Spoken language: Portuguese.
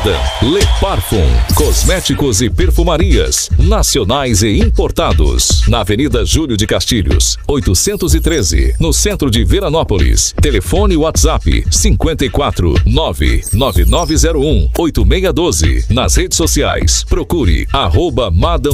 Madam Le Parfum, cosméticos e perfumarias, nacionais e importados. Na Avenida Júlio de Castilhos, 813, no centro de Veranópolis. Telefone WhatsApp 54 99901 8612. Nas redes sociais, procure @Madam